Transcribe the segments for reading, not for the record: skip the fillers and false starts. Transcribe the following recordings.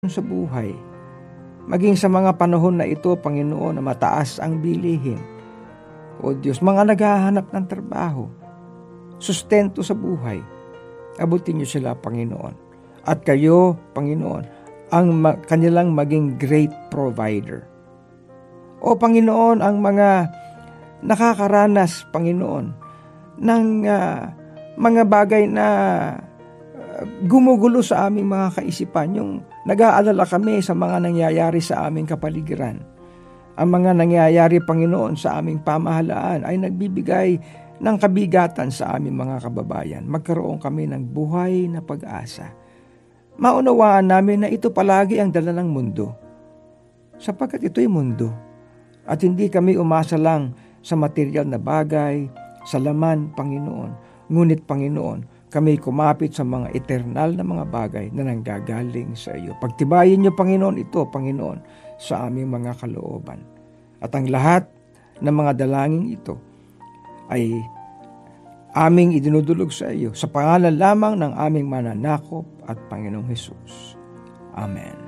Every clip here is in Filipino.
sa buhay. Maging sa mga panahon na ito, Panginoon, na mataas ang bilihin. O Diyos, mga naghahanap ng trabaho, sustento sa buhay, abutin niyo sila, Panginoon. At kayo, Panginoon, ang kanilang maging great provider. O Panginoon, ang mga nakakaranas, Panginoon, ng mga bagay na gumugulo sa aming mga kaisipan, yung nag-aalala kami sa mga nangyayari sa aming kapaligiran. Ang mga nangyayari, Panginoon, sa aming pamahalaan ay nagbibigay ng kabigatan sa aming mga kababayan. Magkaroon kami ng buhay na pag-asa. Maunawaan namin na ito palagi ang dala ng mundo, sapagkat ito'y mundo. At hindi kami umasa lang sa material na bagay, sa laman, Panginoon. Ngunit, Panginoon, kami kumapit sa mga eternal na mga bagay na nanggagaling sa iyo. Pagtibayin niyo, Panginoon, ito, Panginoon, sa aming mga kalooban. At ang lahat ng mga dalangin ito ay aming idinudulog sa iyo sa pangalan lamang ng aming mananakop at Panginoong Hesus. Amen.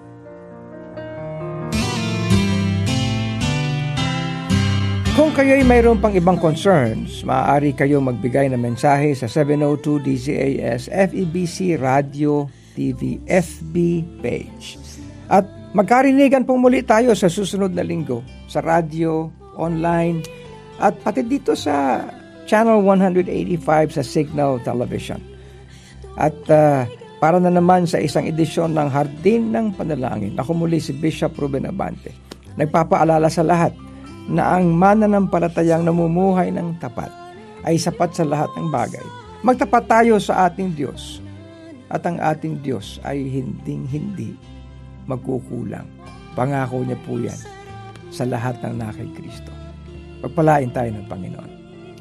Kung kayo'y mayroon pang ibang concerns, maaari kayo magbigay ng mensahe sa 702 DZAS FEBC Radio TV FB page. At magkarinigan pong muli tayo sa susunod na linggo sa radio, online, at pati dito sa Channel 185 sa Signal Television. At para na naman sa isang edisyon ng Hardin ng Panalangin, ako muli si Bishop Ruben Abante. Nagpapaalala sa lahat na ang mananampalatayang namumuhay ng tapat ay sapat sa lahat ng bagay. Magtapat tayo sa ating Diyos, at ang ating Diyos ay hinding-hindi magkukulang. Pangako niya po yan sa lahat ng nakay Kristo. Pagpalain tayo ng Panginoon.